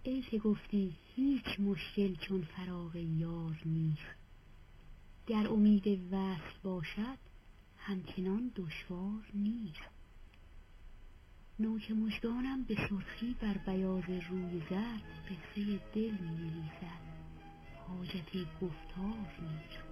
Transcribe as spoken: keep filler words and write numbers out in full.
ای که گفتی هیچ مشکل چون فراق یار نیست، گر امید وصل باشد همچنان دشوار نیست. نوک مژگانم به سرخی بر بیاض روی زرد قصه دل می نویسد، حاجت گفتار نیست.